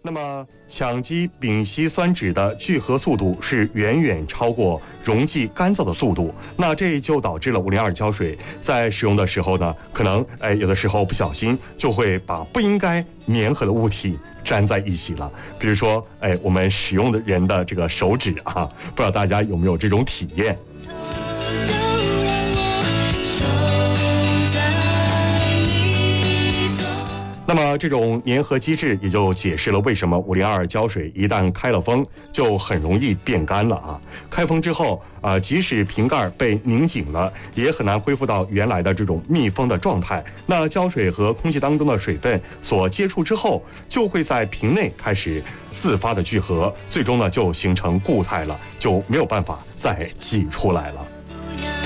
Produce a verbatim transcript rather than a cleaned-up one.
那么，羟基丙烯酸酯的聚合速度是远远超过溶剂干燥的速度，那这就导致了五零二胶水在使用的时候呢，可能哎有的时候不小心就会把不应该粘合的物体粘在一起了。比如说，哎，我们使用的人的这个手指啊，不知道大家有没有这种体验？那么这种粘合机制也就解释了为什么五零二胶水一旦开了封就很容易变干了啊。开封之后啊、呃，即使瓶盖被拧紧了，也很难恢复到原来的这种密封的状态。那胶水和空气当中的水分所接触之后，就会在瓶内开始自发的聚合，最终呢就形成固态了，就没有办法再挤出来了。